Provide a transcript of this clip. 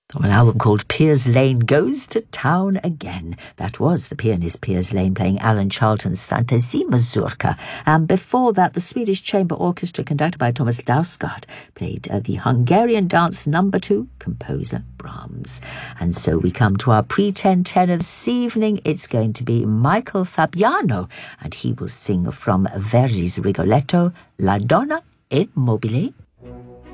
from an album called Piers Lane Goes to Town Again. That was the pianist Piers Lane playing Alan Charlton's Fantasie Mazurka. And before that, the Swedish Chamber Orchestra, conducted by Thomas Dausgaard, played the Hungarian Dance No. 2, composer Brahms. And so we come to our pre-10 tenor this evening. It's going to be Michael Fabiano, and he will sing from Verdi's Rigoletto, La Donna Immobile.